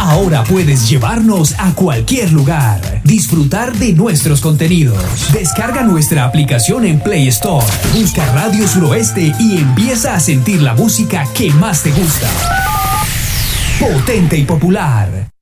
Ahora puedes llevarnos a cualquier lugar, disfrutar de nuestros contenidos. Descarga nuestra aplicación en Play Store, busca Radio Suroeste y empieza a sentir la música que más te gusta. Potente y popular.